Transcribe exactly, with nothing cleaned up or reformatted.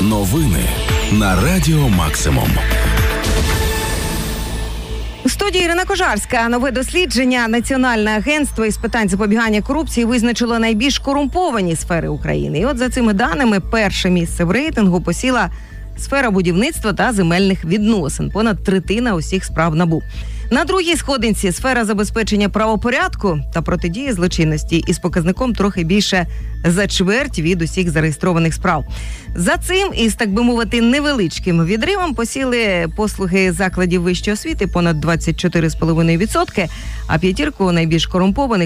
Новини на Радіо Максимум. У студії Ірина Кожарська. Нове дослідження Національне агентство із питань запобігання корупції визначило найбільш корумповані сфери України. І от за цими даними перше місце в рейтингу посіла сфера будівництва та земельних відносин. Понад третина усіх справ НАБУ. На другій сходинці сфера забезпечення правопорядку та протидії злочинності із показником трохи більше за чверть від усіх зареєстрованих справ. За цим, із, так би мовити, невеличким відривом посіли послуги закладів вищої освіти понад двадцять чотири цілих п'ять десятих відсотка, а п'ятірку найбільш корумпованих